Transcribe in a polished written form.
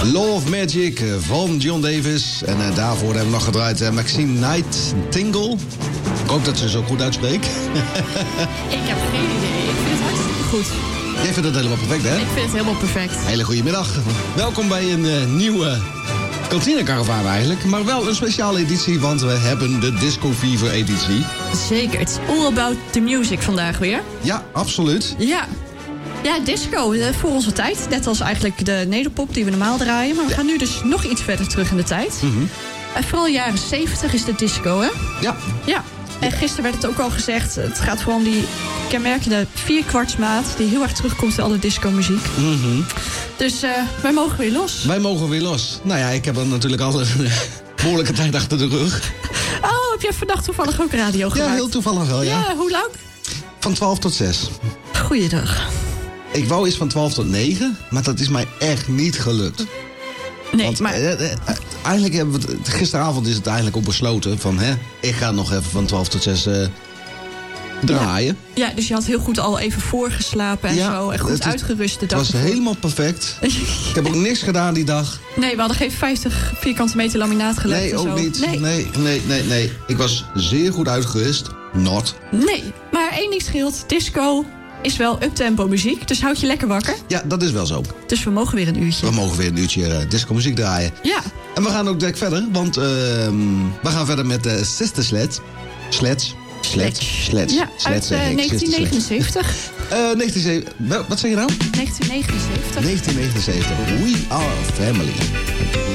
Law of Magic van John Davis. En daarvoor hebben we nog gedraaid Maxine Nightingale. Ik hoop dat ze zo goed uitspreekt. Ik heb geen idee. Ik vind het hartstikke goed. Jij vindt het helemaal perfect, hè? Ik vind het helemaal perfect. Hele goede middag. Welkom bij een nieuwe kantinekaravaan eigenlijk. Maar wel een speciale editie, want we hebben de Disco Fever editie. Zeker. It's all about the music vandaag weer. Ja, absoluut. Ja. Ja, disco voor onze tijd. Net als eigenlijk de nederpop die we normaal draaien. Maar we gaan nu dus nog iets verder terug in de tijd. Mm-hmm. Vooral jaren 70 is de disco, hè? Ja. Ja. En gisteren werd het ook al gezegd. Het gaat vooral om die kenmerkende 4/4 die heel erg terugkomt in alle disco-muziek. Mm-hmm. Dus wij mogen weer los. Wij mogen weer los. Nou ja, ik heb er natuurlijk al een behoorlijke tijd achter de rug. Oh, heb jij vandaag toevallig ook radio gemaakt? Ja, heel toevallig wel, ja. Ja, hoe lang? Van 12 tot 6. Goeiedag. Ik wou eens van 12 tot 9, maar dat is mij echt niet gelukt. Nee, Want, maar... eigenlijk hebben we het, gisteravond is het eigenlijk ook besloten van... ik ga nog even van 12 tot 6 draaien. Ja, dus je had heel goed al even voorgeslapen en zo. En goed uitgerust de dag. Het was helemaal perfect. Ik heb ook niks gedaan die dag. Nee, we hadden geen 50 vierkante meter laminaat gelegd. Nee, en ook zo. niet. Nee. Ik was zeer goed uitgerust. Nee, maar één ding scheelt. Disco is wel uptempo muziek, dus houd je lekker wakker. Ja, dat is wel zo. Dus we mogen weer een uurtje. We mogen weer een uurtje disco muziek draaien. Ja. En we gaan ook direct verder, want we gaan verder met Sister Sledge. Ja, uit 1979. Wat zeg je nou? 1979. 1979. We are family.